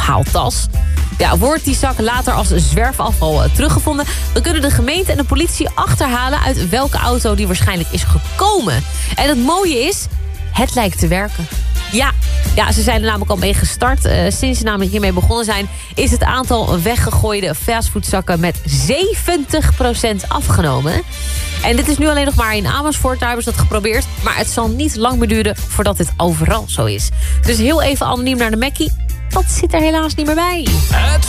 haaltas. Ja, wordt die zak later als zwerfafval teruggevonden... dan kunnen de gemeente en de politie achterhalen... uit welke auto die waarschijnlijk is gekomen. En het mooie is, het lijkt te werken. Ja, ze zijn er namelijk al mee gestart. Sinds ze namelijk hiermee begonnen zijn... is het aantal weggegooide fastfoodzakken met 70% afgenomen. En dit is nu alleen nog maar in Amersfoort, daar hebben ze dat geprobeerd. Maar het zal niet lang meer duren voordat dit overal zo is. Dus heel even anoniem naar de Mackie. Dat zit er helaas niet meer bij. Het